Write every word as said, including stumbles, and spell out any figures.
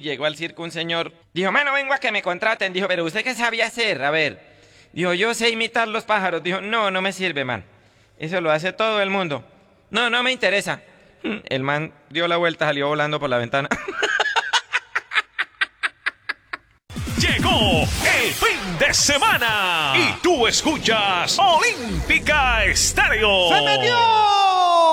llegó al circo un señor. Dijo, mano, vengo a que me contraten. Dijo, pero ¿usted qué sabía hacer? A ver. Dijo, yo sé imitar los pájaros. Dijo, no, no me sirve, man. Eso lo hace todo el mundo. No, no me interesa. El man dio la vuelta, salió volando por la ventana. Llegó el fin de semana y tú escuchas Olímpica Estéreo. ¡Se metió!